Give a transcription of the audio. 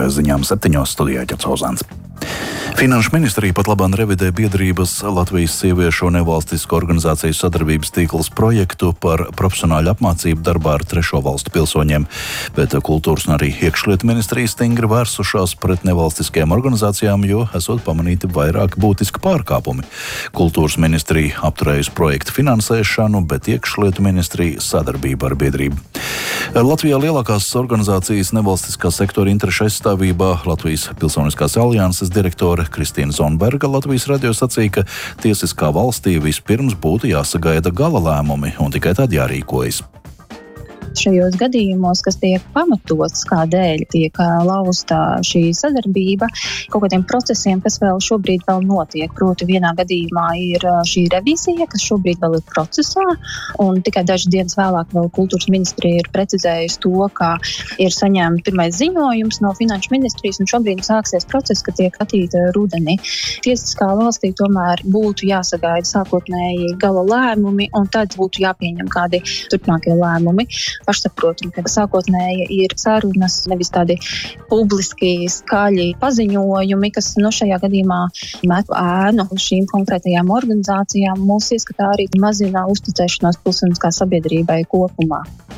ziņām 7. studijā Ķercauzāns. Finanšu ministrija pat labāk revidē biedrības Latvijas sieviešu un nevalstisku organizāciju sadarbības tīkls projektu par profesionāļu apmācību darbā ar trešo valstu pilsoņiem, bet kultūras un arī iekšlietu ministrija stingri vērsušās pret nevalstiskajām organizācijām, jo esot pamanīti vairāk būtiski pārkāpumi. Kultūras ministrija apturējusi projektu finansēšanu, bet iekšlietu ministrija sadarbību ar biedrību. Latvijā lielākās organizācijas nevalstiskā sektora interešu aizstāvībā Latvijas Pilsoniskās alianses direktore Kristīna Zonberga Latvijas radio sacīja, ka tiesiskā valstī vispirms būtu jāsagaida gala lēmumi un tikai tad jārīkojas. Šajos gadījumos, kas tiek pamatots, kādēļ tiek lausta šī sadarbība, kaut kādiem procesiem, kas vēl šobrīd notiek. Proti, vienā gadījumā ir šī revīzija, kas šobrīd vēl ir procesā, un tikai dažas dienas vēlāk vēl kultūras ministrija ir precizējusi to, ka ir saņemts pirmais ziņojums no finanšu ministrijas, un šobrīd sāksies process, ka tiek skatīta rudenī. Tiesiskā valstī tomēr būtu jāsagaida sākotnēji gala lēmumi, un tad būtu jāpieņem kādi turpmākie lēmumi. Pašsaprotam, ka sākotnēji ir sarunas, nevis tādi publiski skaļi paziņojumi, kas šajā gadījumā met ēnu šīm konkrētajām organizācijām. Mūsu ieskatā arī mazina uzticēšanos pilsoniskā sabiedrībai kopumā.